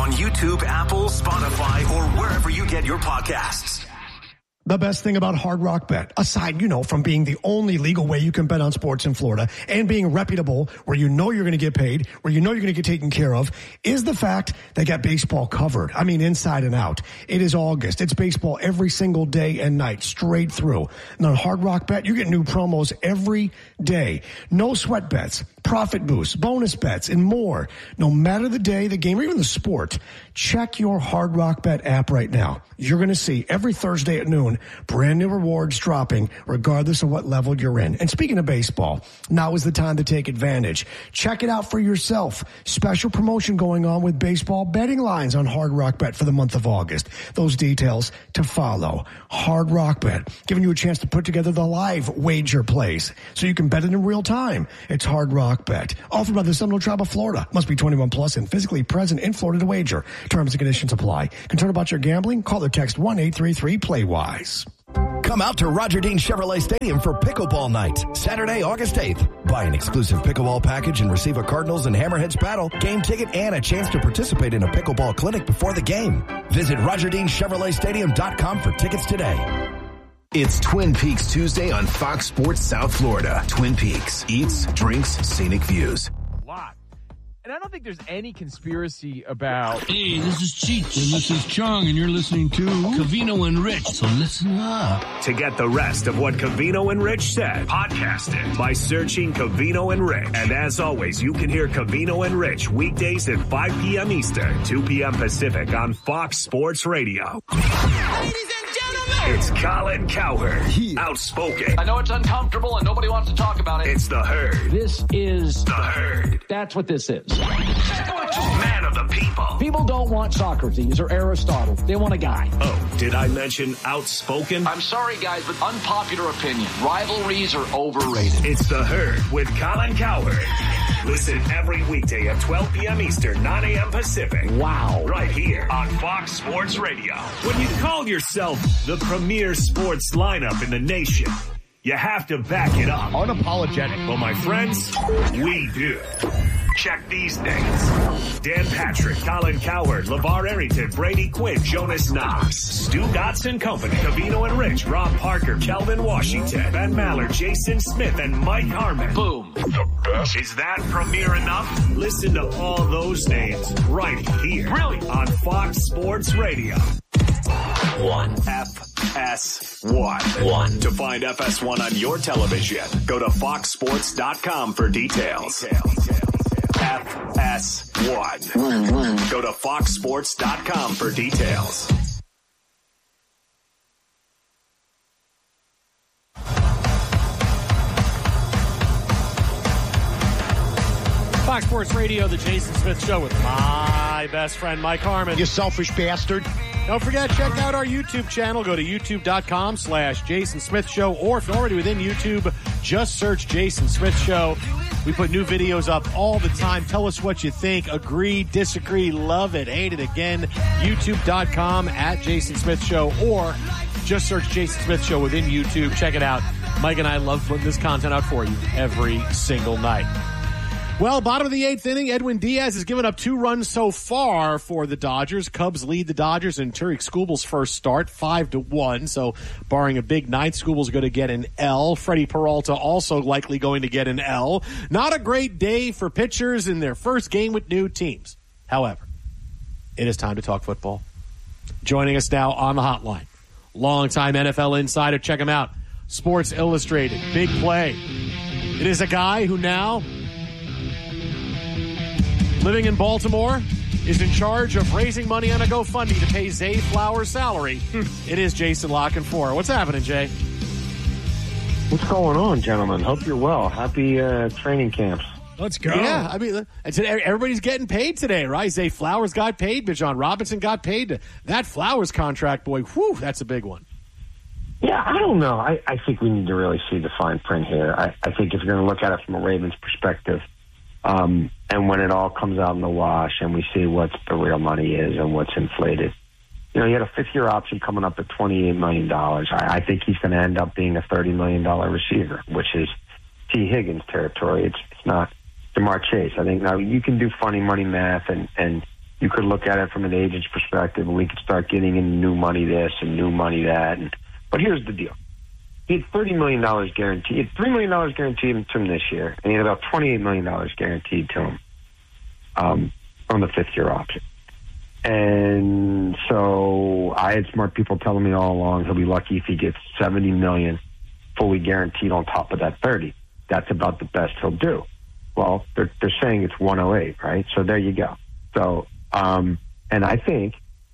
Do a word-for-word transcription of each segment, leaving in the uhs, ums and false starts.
on YouTube, Apple, Spotify, or wherever you get your podcasts. The best thing about Hard Rock Bet, aside, you know, from being the only legal way you can bet on sports in Florida and being reputable, where you know you're going to get paid, where you know you're going to get taken care of, is the fact they got baseball covered. I mean, inside and out. It is August. It's baseball every single day and night, straight through. And on Hard Rock Bet, you get new promos every day. No sweat bets, profit boosts, bonus bets, and more. No matter the day, the game, or even the sport, check your Hard Rock Bet app right now. You're going to see every Thursday at noon, brand new rewards dropping regardless of what level you're in. And speaking of baseball, now is the time to take advantage. Check it out for yourself. Special promotion going on with baseball betting lines on Hard Rock Bet for the month of August. Those details to follow. Hard Rock Bet, giving you a chance to put together the live wager plays so you can bet it in real time. It's Hard Rock Bet. Offered by the Seminole Tribe of Florida. Must be twenty-one plus and physically present in Florida to wager. Terms and conditions apply. Concerned about your gambling? Call or text one eight three three play wise. Come out to Roger Dean Chevrolet Stadium for Pickleball Night, Saturday, August eighth. Buy an exclusive pickleball package and receive a Cardinals and Hammerheads paddle, game ticket, and a chance to participate in a pickleball clinic before the game. Visit Roger Dean Chevrolet Stadium dot com for tickets today. It's Twin Peaks Tuesday on Fox Sports South Florida. Twin Peaks, eats, drinks, scenic views. Lot. And I don't think there's any conspiracy about... Hey, this is Cheech, and this is Chong, and you're listening to Covino and Rich, so listen up. To get the rest of what Covino and Rich said, podcast it by searching Covino and Rich. And as always, you can hear Covino and Rich weekdays at five p.m. Eastern, two p.m. Pacific on Fox Sports Radio. Ladies and gentlemen, it's Colin Cowherd, outspoken. I know it's uncomfortable and nobody wants to talk about it. It's the Herd. This is the Herd. That's what this is. Man of the people. People don't want Socrates or Aristotle. They want a guy. Oh, did I mention outspoken? I'm sorry, guys, but unpopular opinion. Rivalries are overrated. It's the Herd with Colin Cowherd. Listen every weekday at twelve p.m. Eastern, nine a.m. Pacific. Wow. Right here on Fox Sports Radio. When you call yourself the premier sports lineup in the nation, you have to back it up. Unapologetic. Well, my friends, we do. Check these names. Dan Patrick, Colin Cowherd, LeVar Arrington, Brady Quinn, Jonas Knox, Stu Gotts Company, Covino and Rich, Rob Parker, Kelvin Washington, Ben Maller, Jason Smith, and Mike Harmon. Boom. The best. Is that premiere enough? Listen to all those names right here. Really? On Fox Sports Radio. One. F S one. One. To find F S one on your television, go to fox sports dot com for details. F S one. One, one. Go to fox sports dot com for details. Fox Sports Radio, the Jason Smith Show with my best friend, Mike Harmon. You selfish bastard. Don't forget, check out our YouTube channel. Go to youtube.com slash Jason Smith Show, or if you're already within YouTube, just search Jason Smith Show. We put new videos up all the time. Tell us what you think. Agree, disagree, love it, hate it. Again, youtube.com at Jason Smith Show, or just search Jason Smith Show within YouTube. Check it out. Mike and I love putting this content out for you every single night. Well, bottom of the eighth inning, Edwin Diaz has given up two runs so far for the Dodgers. Cubs lead the Dodgers in Tariq Skubal's first start, five to one. So, barring a big ninth, Skubal's going to get an L. Freddie Peralta also likely going to get an L. Not a great day for pitchers in their first game with new teams. However, it is time to talk football. Joining us now on the hotline, longtime N F L insider. Check him out. Sports Illustrated, big play. It is a guy who now, living in Baltimore, is in charge of raising money on a GoFundMe to pay Zay Flowers' salary. It is Jason La Canfora. What's happening, Jay? What's going on, gentlemen? Hope you're well. Happy uh, training camps. Let's go. Yeah, I mean, everybody's getting paid today, right? Zay Flowers got paid, but John Robinson got paid. That Flowers contract, boy, whew, that's a big one. Yeah, I don't know. I, I think we need to really see the fine print here. I, I think if you're going to look at it from a Ravens perspective, um, and when it all comes out in the wash and we see what the real money is and what's inflated, you know, you had a fifth-year option coming up at twenty-eight million dollars. I, I think he's going to end up being a thirty million dollars receiver, which is T. Higgins territory. It's, it's not Jamar Chase. I think now you can do funny money math and, and you could look at it from an agent's perspective, and we could start getting in new money this and new money that. And, but here's the deal. He had thirty million dollars guaranteed. He had three million dollars guaranteed to him this year, and he had about twenty-eight million dollars guaranteed to him um, on the fifth-year option. And so I had smart people telling me all along he'll be lucky if he gets seventy million dollars fully guaranteed on top of that thirty. That's about the best he'll do. Well, they're, they're saying it's one oh eight, right? So there you go. So, um, and I think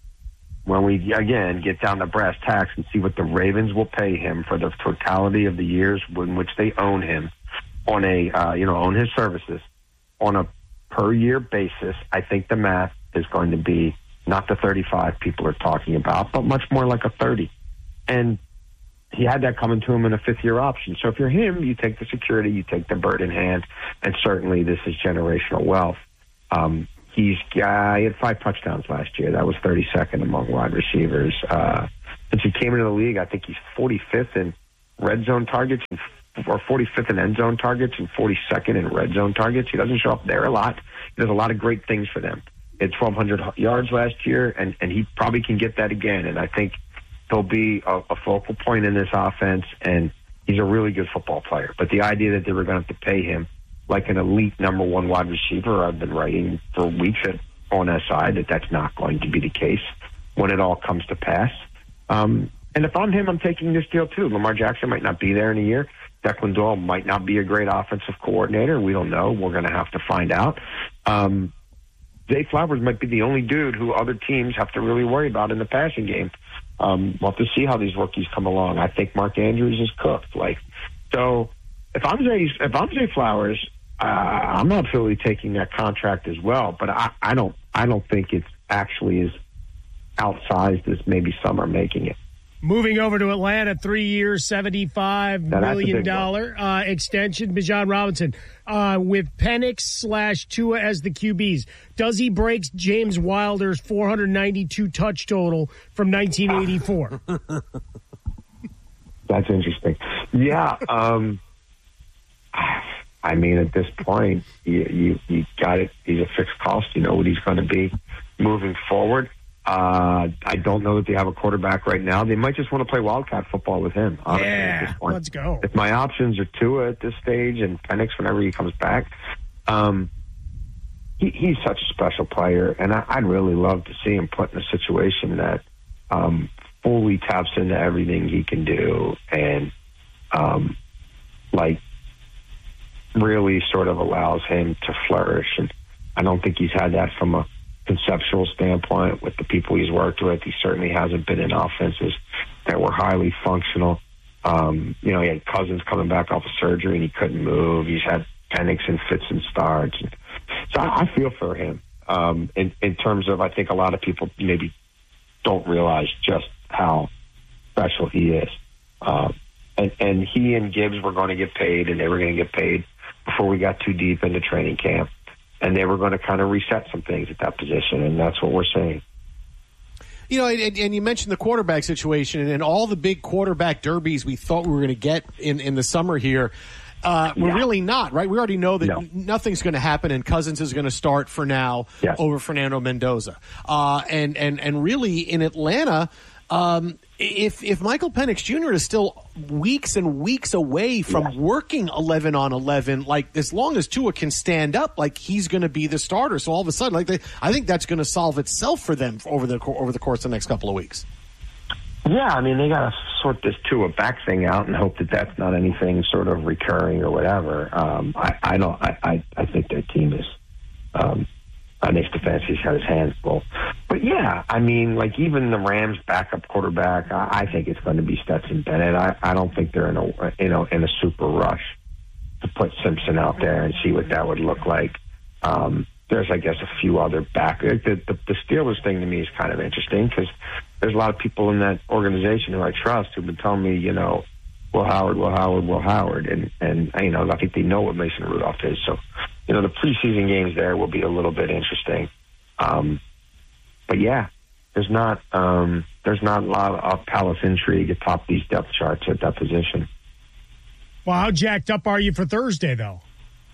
when we, again, get down to brass tacks and see what the Ravens will pay him for the totality of the years in which they own him on a, uh, you know, own his services on a per year basis, I think the math is going to be not the thirty-five people are talking about, but much more like a thirty. And he had that coming to him in a fifth-year option. So if you're him, you take the security, you take the bird in hand, and certainly this is generational wealth. Um, he's uh, he had five touchdowns last year. That was thirty-second among wide receivers. Uh, since he came into the league, I think he's forty-fifth in red zone targets, and, or forty-fifth in end zone targets, and forty-second in red zone targets. He doesn't show up there a lot. He does a lot of great things for them. He had twelve hundred yards last year, and, and he probably can get that again. And I think he'll be a, a focal point in this offense, and he's a really good football player. But the idea that they were going to have to pay him like an elite number one wide receiver, I've been writing for weeks at, on S I that that's not going to be the case when it all comes to pass. Um, and if I'm him, I'm taking this deal too. Lamar Jackson might not be there in a year. Declan Doyle might not be a great offensive coordinator. We don't know. We're going to have to find out. Um, Zay Flowers might be the only dude who other teams have to really worry about in the passing game. Um, we'll have to see how these rookies come along. I think Mark Andrews is cooked. Like, so if I'm Zay, if I'm Zay Flowers, uh, I'm absolutely taking that contract as well. But I, I don't, I don't think it's actually as outsized as maybe some are making it. Moving over to Atlanta, three years, seventy-five million dollars uh, extension. Bijan Robinson uh, with Penix slash Tua as the Q Bs. Does he break James Wilder's four hundred ninety-two touch total from nineteen eighty-four? That's interesting. Yeah. Um, I mean, at this point, you, you, you got it. He's a fixed cost. You know what he's going to be moving forward. Uh, I don't know that they have a quarterback right now. They might just want to play Wildcat football with him. Honestly, yeah, at this point. Let's go. If my options are Tua at this stage and Penix whenever he comes back, um, he, he's such a special player, and I, I'd really love to see him put in a situation that um, fully taps into everything he can do and, um, like, really sort of allows him to flourish. And I don't think he's had that from a conceptual standpoint with the people he's worked with. He certainly hasn't been in offenses that were highly functional. Um, you know, he had Cousins coming back off of surgery and he couldn't move. He's had Penix and fits and starts. So I, I feel for him um, in, in terms of, I think a lot of people maybe don't realize just how special he is. Um, and, and he and Gibbs were going to get paid, and they were going to get paid before we got too deep into training camp. And they were going to kind of reset some things at that position, and that's what we're saying. You know, and, and you mentioned the quarterback situation and all the big quarterback derbies we thought we were going to get in, in the summer here. Uh, we're yeah. really not, right? We already know that no. nothing's going to happen, and Cousins is going to start for now yes. over Fernando Mendoza. Uh, and, and, and really, in Atlanta, um, if if Michael Penix Junior is still weeks and weeks away from yes. working eleven on eleven, like as long as Tua can stand up, like he's going to be the starter. So all of a sudden, like they, I think that's going to solve itself for them over the over the course of the next couple of weeks. Yeah, I mean they got to sort this Tua back thing out and hope that that's not anything sort of recurring or whatever. Um, I, I don't. I, I I think their team is. Um, Uh, Nick Stefanski's got his hands full. But, yeah, I mean, like, even the Rams' backup quarterback, I, I think it's going to be Stetson Bennett. I, I don't think they're in a, you know, in a super rush to put Simpson out there and see what that would look like. Um, there's, I guess, a few other back. The, the, the Steelers thing to me is kind of interesting because there's a lot of people in that organization who I trust who've been telling me, you know, Will Howard, Will Howard, Will Howard. And, and you know, I think they know what Mason Rudolph is. So, you know, the preseason games there will be a little bit interesting. Um, but, yeah, there's not um, there's not a lot of palace intrigue atop these depth charts at that position. Well, how jacked up are you for Thursday, though?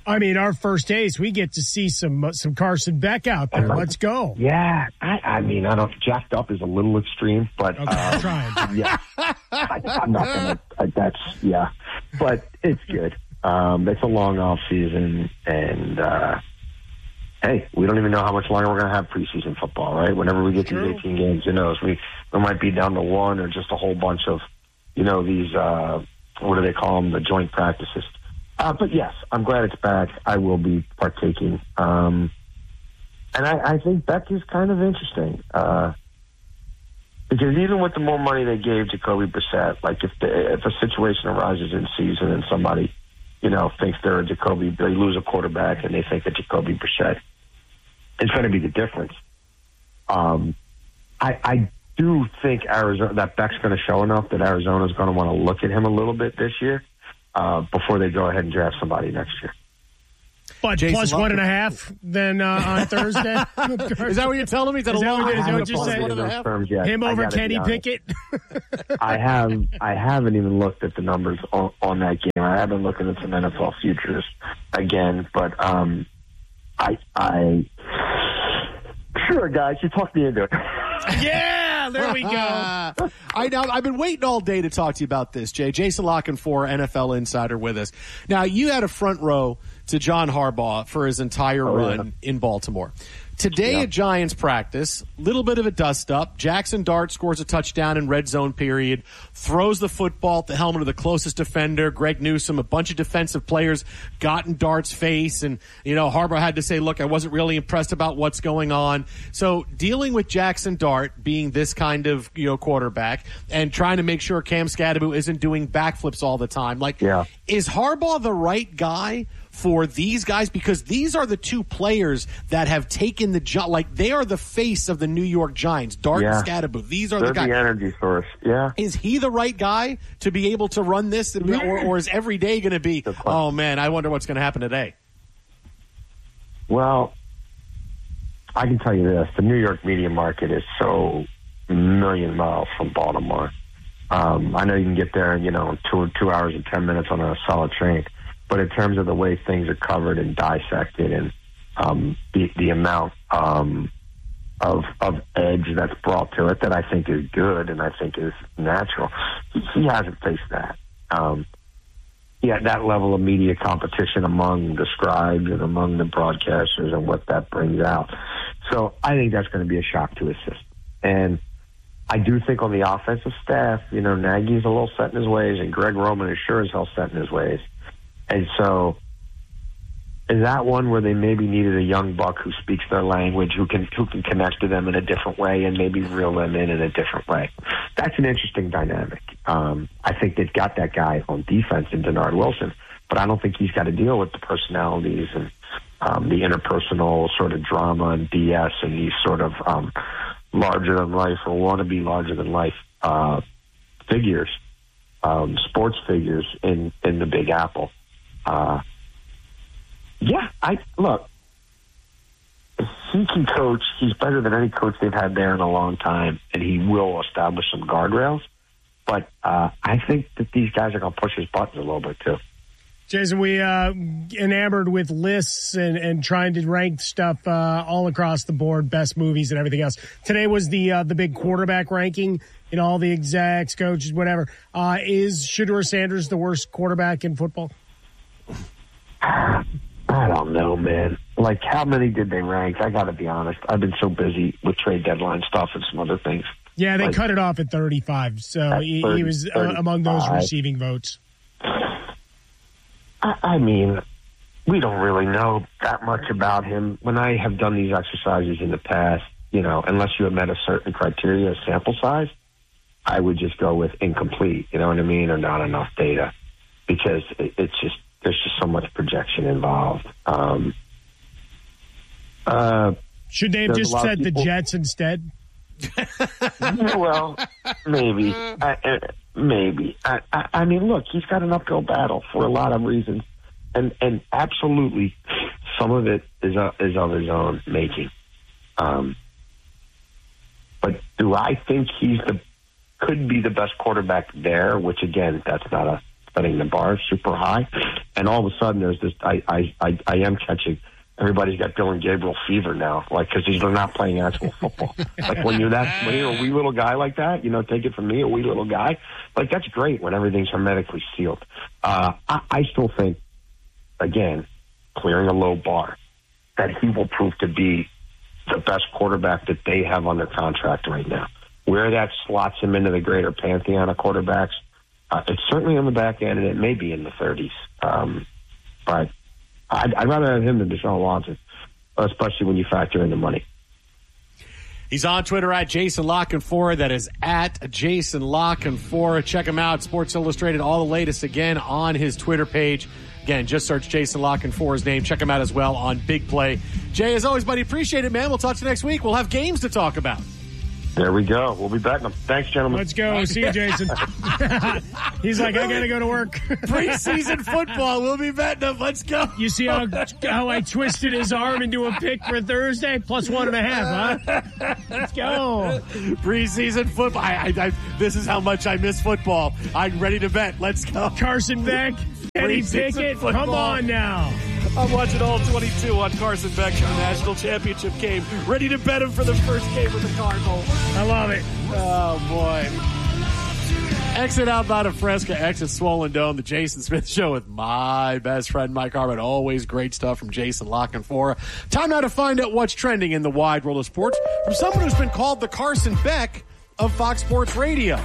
I mean, our first taste, we get to see some some Carson Beck out there. Let's go. Yeah, I, I mean, I don't. Jacked up is a little extreme, but okay, uh, I'm trying. Yeah, I, I'm not gonna. I, that's yeah, but it's good. Um, it's a long off season, and uh, hey, we don't even know how much longer we're gonna have preseason football, right? Whenever we get to these eighteen games, who knows? We we might be down to one or just a whole bunch of, you know, these uh, what do they call them? The joint practices. Uh, but yes, I'm glad it's back. I will be partaking. Um, and I, I think Beck is kind of interesting. Uh, because even with the more money they gave Jacoby Brissett, like if the, if a situation arises in season and somebody, you know, thinks they're a Jacoby, they lose a quarterback and they think that Jacoby Brissett is going to be the difference. Um, I, I do think Arizona, that Beck's going to show enough that Arizona's going to want to look at him a little bit this year. Uh, before they go ahead and draft somebody next year. But Jason plus Luck- one and a half then uh, on Thursday? Is that what you're telling me? Is that, Is a that long what, is is that what you're saying? one and a half? Terms yet. Him I over gotta Kenny be honest. Pickett? I have I haven't even looked at the numbers on, on that game. I have been looking at some N F L futures again, but um, I I sure guys, you talked me into it. Yeah, there we go. I now I've been waiting all day to talk to you about this, Jay. Jason Lockenfor, N F L insider, with us. Now, you had a front row to John Harbaugh for his entire oh, run yeah. in Baltimore. Today Yeah. at Giants practice, little bit of a dust up. Jackson Dart scores a touchdown in red zone period, throws the football at the helmet of the closest defender, Greg Newsome. A bunch of defensive players got in Dart's face, and you know Harbaugh had to say, "Look, I wasn't really impressed about what's going on." So dealing with Jackson Dart being this kind of you know quarterback and trying to make sure Cam Scadaboo isn't doing backflips all the time, like, yeah. is Harbaugh the right guy for these guys? Because these are the two players that have taken the job. Like, they are the face of the New York Giants, Dart yeah. and Scadaboo. These are They're the guys. the energy source. Yeah. Is he the right guy to be able to run this? Or, or is every day going to be, oh, man, I wonder what's going to happen today? Well, I can tell you this. The New York media market is so a million miles from Baltimore. Um, I know you can get there, you know, in two, two hours and ten minutes on a solid train. But in terms of the way things are covered and dissected and um, the, the amount um, of of edge that's brought to it that I think is good and I think is natural, he, he hasn't faced that. Um, yeah, that level of media competition among the scribes and among the broadcasters and what that brings out. So I think that's going to be a shock to his system. And I do think on the offensive staff, you know, Nagy's a little set in his ways and Greg Roman is sure as hell set in his ways. And so is that one where they maybe needed a young buck who speaks their language, who can who can connect to them in a different way and maybe reel them in in a different way? That's an interesting dynamic. Um, I think they've got that guy on defense in Denard Wilson, but I don't think he's got to deal with the personalities and um, the interpersonal sort of drama and B S and these sort of um, larger-than-life or wannabe larger-than-life uh, figures, um, sports figures in, in the Big Apple. Uh, yeah, I look. If he can coach, he's better than any coach they've had there in a long time, and he will establish some guardrails. But uh, I think that these guys are going to push his buttons a little bit too. Jason, we uh, enamored with lists and, and trying to rank stuff uh, all across the board, best movies and everything else. Today was the uh, the big quarterback ranking. You know, all the execs, coaches, whatever. Uh, is Shedeur Sanders the worst quarterback in football? I don't know, man. Like, how many did they rank? I got to be honest. I've been so busy with trade deadline stuff and some other things. Yeah, they like, cut it off at thirty-five, so he, thirty, he was uh, among those receiving votes. I, I mean, we don't really know that much about him. When I have done these exercises in the past, you know, unless you have met a certain criteria, sample size, I would just go with incomplete, you know what I mean, or not enough data, because it, it's just, there's just so much projection involved. Um, uh, Should they have just said the Jets instead? Well, maybe. I, uh, maybe. I, I, I mean, look, he's got an uphill battle for a lot of reasons. And and absolutely, some of it is, uh, is of his own making. Um, but do I think he's the could be the best quarterback there, which, again, that's not a setting the bar super high. And all of a sudden, there's this. I I I, I am catching. Everybody's got Dylan Gabriel fever now, like because they're not playing actual football. Like when you're that, when you're a wee little guy like that, you know, take it from me, a wee little guy. Like that's great when everything's hermetically sealed. Uh, I, I still think, again, clearing a low bar, that he will prove to be the best quarterback that they have under contract right now. Where that slots him into the greater pantheon of quarterbacks, uh, it's certainly on the back end, and it may be in the thirties. Um, but I'd, I'd rather have him than Deshaun Watson, especially when you factor in the money. He's on Twitter at Jason La Canfora. That is at Jason La Canfora. Check him out. Sports Illustrated, all the latest again on his Twitter page. Again, just search Jason La Canfora's name. Check him out as well on Big Play. Jay, as always, buddy, appreciate it, man. We'll talk to you next week. We'll have games to talk about. There we go. We'll be betting them. Thanks, gentlemen. Let's go. See you, Jason. He's like, I got to go to work. Preseason football. We'll be betting them. Let's go. You see how, how I twisted his arm into a pick for Thursday? Plus one and a half, huh? Let's go. Preseason football. I, I, I, this is how much I miss football. I'm ready to bet. Let's go. Carson Beck. Kenny Pickett, football. Come on now. I'm watching all twenty-two on Carson Beck for the national championship game. Ready to bet him for the first game with the Cardinals. I love it. Oh, boy. Exit outbound of Fresca, exit Swollen Dome, the Jason Smith Show with my best friend, Mike Harmon. Always great stuff from Jason La Canfora. Time now to find out what's trending in the wide world of sports from someone who's been called the Carson Beck of Fox Sports Radio.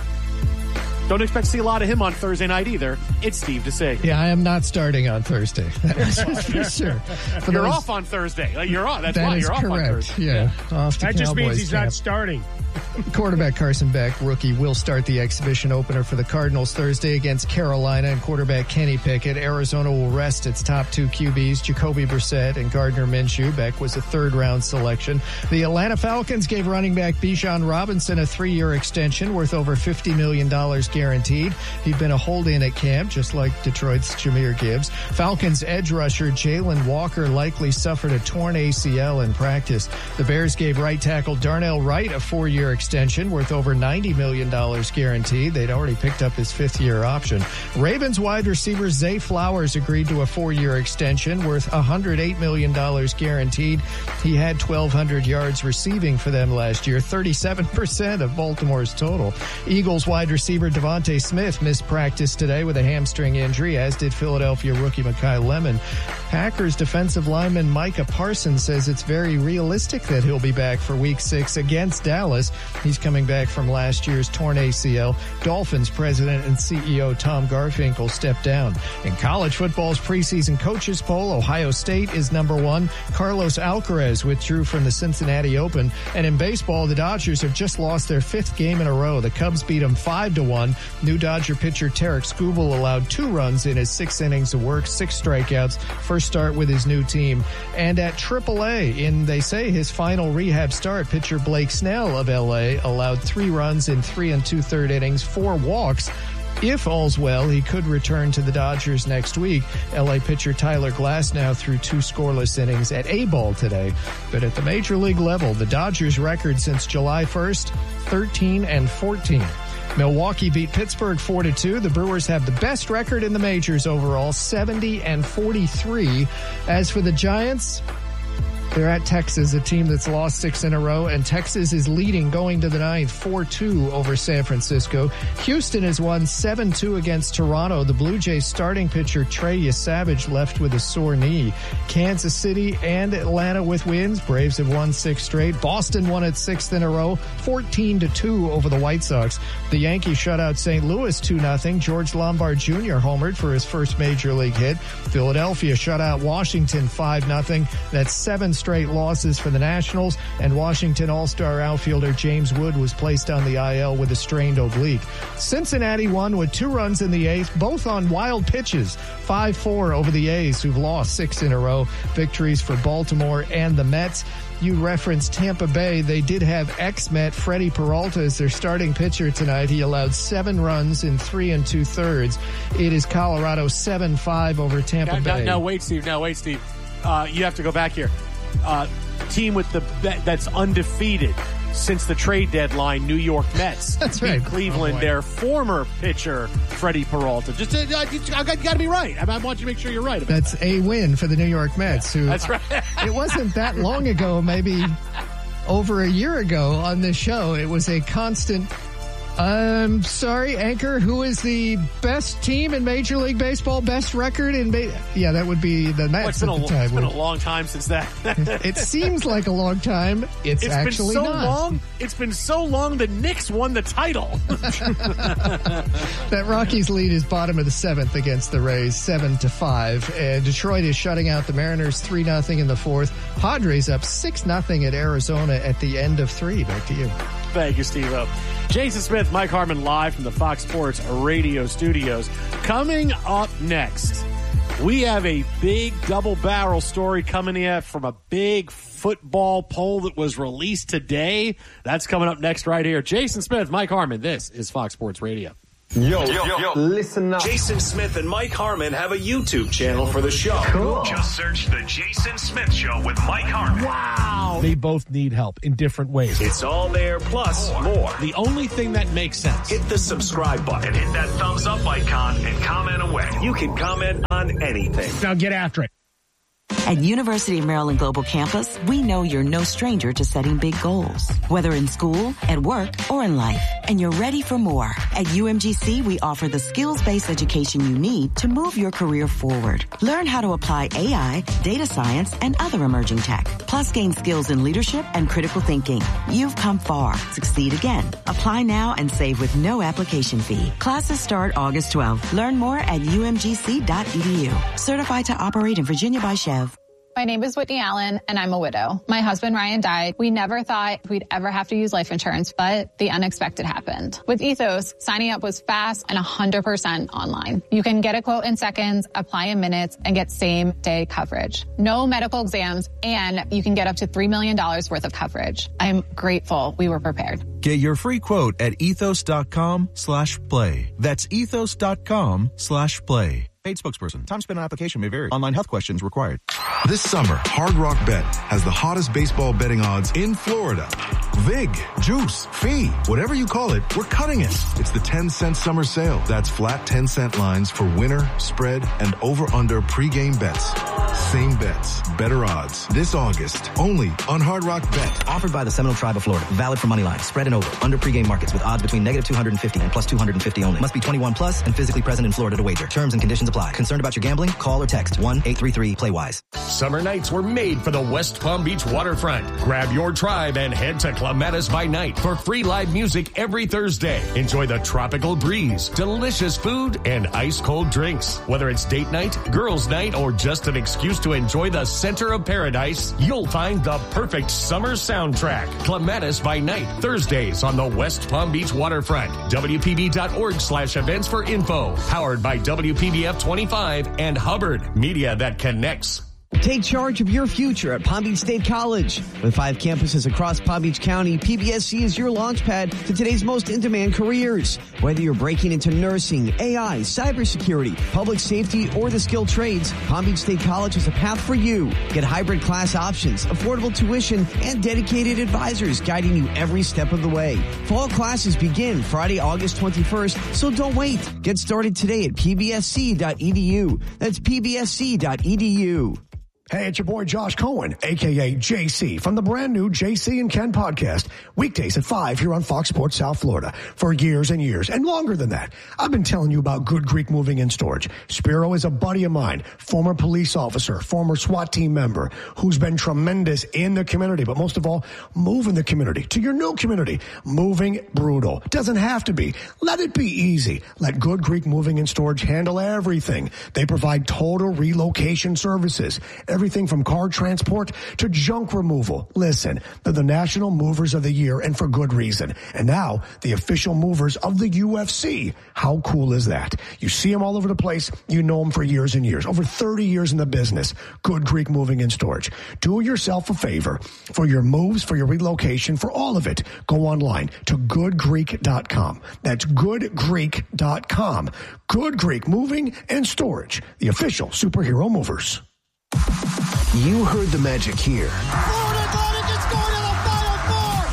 Don't expect to see a lot of him on Thursday night either. It's Steve DeSager. Yeah, I am not starting on Thursday. That's for sure. For you're those, off on Thursday. Like, you're off. That's that why is you're off correct. on Thursday. Yeah. yeah. Off to that just Cowboys means he's camp. not starting. Quarterback Carson Beck, rookie, will start the exhibition opener for the Cardinals Thursday against Carolina, and quarterback Kenny Pickett. Arizona will rest its top two Q Bs, Jacoby Brissett and Gardner Minshew. Beck was a third-round selection. The Atlanta Falcons gave running back Bijan Robinson a three-year extension worth over fifty million dollars guaranteed. He'd been a hold-in at camp, just like Detroit's Jahmyr Gibbs. Falcons edge rusher Jalen Walker likely suffered a torn A C L in practice. The Bears gave right tackle Darnell Wright a four-year extension worth over ninety million dollars guaranteed. They'd already picked up his fifth-year option. Ravens wide receiver Zay Flowers agreed to a four-year extension worth one hundred eight million dollars guaranteed. He had twelve hundred yards receiving for them last year, thirty-seven percent of Baltimore's total. Eagles wide receiver Devontae Smith missed practice today with a hamstring injury, as did Philadelphia rookie Mekhi Lemon. Packers defensive lineman Micah Parsons says it's very realistic that he'll be back for week six against Dallas. He's coming back from last year's torn A C L. Dolphins president and C E O Tom Garfinkel stepped down. In college football's preseason coaches poll, Ohio State is number one. Carlos Alcaraz withdrew from the Cincinnati Open. And in baseball, the Dodgers have just lost their fifth game in a row. The Cubs beat them five to one. New Dodger pitcher Tarek Skubal allowed two runs in his six innings of work, six strikeouts. First start with his new team. And at triple A, in, they say, his final rehab start, pitcher Blake Snell of L A allowed three runs in three and two-third innings, four walks. If all's well, he could return to the Dodgers next week. L A pitcher Tyler Glasnow threw two scoreless innings at A-ball today. But at the major league level, the Dodgers' record since July first, thirteen and fourteen. Milwaukee beat Pittsburgh four to two. The Brewers have the best record in the majors overall, seventy and forty-three. As for the Giants, they're at Texas, a team that's lost six in a row, and Texas is leading going to the ninth, four two over San Francisco. Houston has won seven two against Toronto. The Blue Jays starting pitcher Trey Yesavage left with a sore knee. Kansas City and Atlanta with wins. Braves have won six straight. Boston won its sixth in a row, fourteen to two over the White Sox. The Yankees shut out Saint Louis two nothing. George Lombard Junior homered for his first major league hit. Philadelphia shut out Washington five nothing. That's seven straight losses for the Nationals, and Washington All-Star outfielder James Wood was placed on the I L with a strained oblique. Cincinnati won with two runs in the eighth, both on wild pitches, five four over the A's, who've lost six in a row. Victories for Baltimore and the Mets. You referenced Tampa Bay. They did have ex-Met Freddie Peralta as their starting pitcher tonight. He allowed seven runs in three and two-thirds. It is Colorado seven five over Tampa now, Bay. Now, now, wait, Steve. Now, wait, Steve. Uh, you have to go back here. Uh, team with the that's undefeated. since the trade deadline, New York Mets. That's beat right. Cleveland, Oh, their former pitcher, Freddie Peralta. Just, uh, I got, got to be right. I, I want you to make sure you're right about That's that. a win for the New York Mets. Who That's right. It wasn't that long ago, maybe over a year ago on this show. It was a constant. I'm sorry, Anchor, who is the best team in Major League Baseball, best record in ba- Yeah, that would be the Well, Mets it's been, at a, the time. it's been a long time since that. It seems like a long time. It's, It's actually been so not. long. It's been so long the Knicks won the title. That Rockies lead is bottom of the seventh against the Rays, seven to five. And Detroit is shutting out the Mariners three nothing in the fourth. Padres up six nothing at Arizona at the end of three. Back to you. Thank you, Steve-O. Jason Smith, Mike Harmon, live from the Fox Sports Radio studios. Coming up next, we have a big double-barrel story coming in from a big football poll that was released today. That's coming up next right here. Jason Smith, Mike Harmon, this is Fox Sports Radio. Yo, yo, yo, listen up. Jason Smith and Mike Harmon have a YouTube channel for the show. Cool. Just search The Jason Smith Show with Mike Harmon. Wow. They both need help in different ways. It's all there, plus more. more. The only thing that makes sense. Hit the subscribe button and hit that thumbs up icon and comment away. You can comment on anything. Now get after it. At University of Maryland Global Campus, we know you're no stranger to setting big goals, whether in school, at work, or in life, and you're ready for more. At U M G C, we offer the skills-based education you need to move your career forward. Learn how to apply A I, data science, and other emerging tech, plus gain skills in leadership and critical thinking. You've come far. Succeed again. Apply now and save with no application fee. Classes start August twelfth. Learn more at U M G C dot E D U. Certified to operate in Virginia by Chev. My name is Whitney Allen, and I'm a widow. My husband, Ryan, died. We never thought we'd ever have to use life insurance, but the unexpected happened. With Ethos, signing up was fast and one hundred percent online. You can get a quote in seconds, apply in minutes, and get same-day coverage. No medical exams, and you can get up to three million dollars worth of coverage. I'm grateful we were prepared. Get your free quote at ethos.com slash play. That's ethos.com slash play. Paid spokesperson. Time spent on application may vary. Online health questions required. This summer, Hard Rock Bet has the hottest baseball betting odds in Florida. Vig, Juice, Fee, whatever you call it, we're cutting it. It's the ten cent summer sale. That's flat ten cent lines for winner, spread, and over-under pregame bets. Same bets, better odds. This August, only on Hard Rock Bet. Offered by the Seminole Tribe of Florida. Valid for money line, spread and over, under pregame markets with odds between negative two hundred fifty and plus two hundred fifty only. Must be twenty-one plus and physically present in Florida to wager. Terms and conditions apply. Concerned about your gambling? Call or text one eight three three play wise. Summer nights were made for the West Palm Beach waterfront. Grab your tribe and head to Clematis by Night for free live music every Thursday. Enjoy the tropical breeze, delicious food, and ice-cold drinks. Whether it's date night, girls' night, or just an excuse to enjoy the center of paradise, you'll find the perfect summer soundtrack. Clematis by Night, Thursdays on the West Palm Beach waterfront. W P B dot org slash events for info. Powered by W P B F twenty-five and Hubbard, media that connects. Take charge of your future at Palm Beach State College. With five campuses across Palm Beach County, P B S C is your launchpad to today's most in-demand careers. Whether you're breaking into nursing, A I, cybersecurity, public safety, or the skilled trades, Palm Beach State College is a path for you. Get hybrid class options, affordable tuition, and dedicated advisors guiding you every step of the way. Fall classes begin Friday, August twenty-first, so don't wait. Get started today at P B S C dot E D U. That's P B S C dot E D U. Hey, it's your boy Josh Cohen, a k a. J C, from the brand new J C and Ken podcast, weekdays at five here on Fox Sports South Florida. For years and years, and longer than that, I've been telling you about Good Greek Moving and Storage. Spiro is a buddy of mine, former police officer, former SWAT team member, who's been tremendous in the community, but most of all, moving the community to your new community. Moving brutal. Doesn't have to be. Let it be easy. Let Good Greek Moving and Storage handle everything. They provide total relocation services. Everything from car transport to junk removal. Listen, they're the National Movers of the Year, and for good reason. And now, the official movers of the U F C. How cool is that? You see them all over the place. You know them for years and years. Over thirty years in the business. Good Greek Moving and Storage. Do yourself a favor. For your moves, for your relocation, for all of it, go online to good greek dot com. That's good greek dot com. Good Greek Moving and Storage. The official superhero movers. You heard the magic here. Florida Atlantic is going to the Final Four.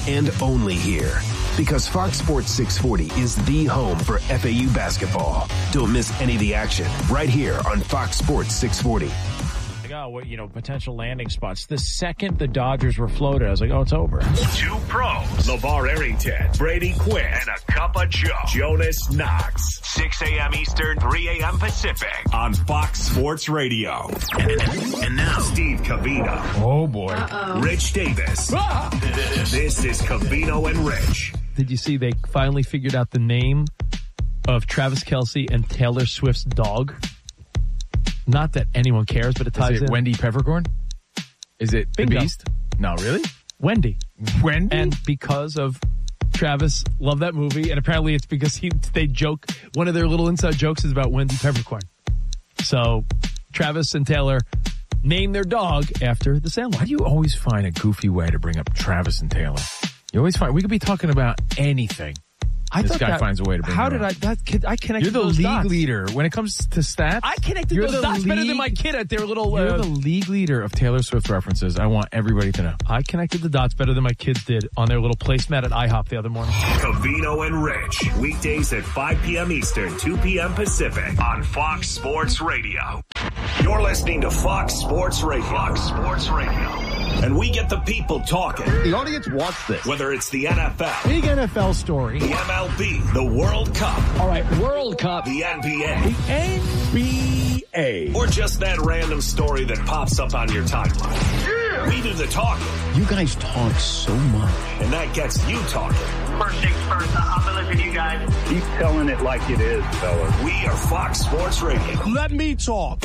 and only here. Because Fox Sports six forty is the home for F A U basketball. Don't miss any of the action right here on Fox Sports six forty. Like, oh, what, you know, potential landing spots. The second the Dodgers were floated, I was like, oh, it's over. Two pros, LeVar Arrington, Brady Quinn, and a cup of Joe, Jonas Knox. six a.m. Eastern, three a.m. Pacific on Fox Sports Radio. And, and now, Steve Covino. Oh, boy. Uh-oh. Rich Davis. Ah! This is Covino and Rich. Did you see they finally figured out the name of Travis Kelce and Taylor Swift's dog? Not that anyone cares, but it ties Is it in. Wendy Peppercorn? Is it Bingo. the Beast? No, really? Wendy. Wendy? And because of Travis loved that movie, and apparently it's because he they joke, one of their little inside jokes is about Wendy Peppercorn. So Travis and Taylor named their dog after the Sandlot. Why do you always find a goofy way to bring up Travis and Taylor? You always find, we could be talking about anything. I this thought guy that, finds a way to bring How it did up. I, that kid, I connected You're the those league dots. leader. When it comes to stats, I connected you're those the dots league, better than my kid at their little... You're uh, the league leader of Taylor Swift references. I want everybody to know. I connected the dots better than my kids did on their little placemat at IHOP the other morning. Covino and Rich, weekdays at five p.m. Eastern, two p.m. Pacific on Fox Sports Radio. You're listening to Fox Sports Radio. Fox Sports Radio. And we get the people talking. The audience wants this. Whether it's the N F L, Big N F L story. the M L B, the World Cup, All right, World Cup. the N B A, The N B A. or just that random story that pops up on your timeline. Yeah. We do the talking. You guys talk so much. And that gets you talking. First things first, I'm going to listen to you guys. Keep telling it like it is, fellas. We are Fox Sports Radio. Let me talk.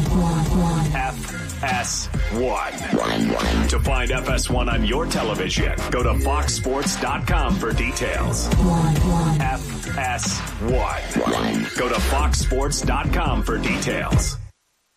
F S one. To find F S one on your television, go to fox sports dot com for details. F S one. Go to fox sports dot com for details.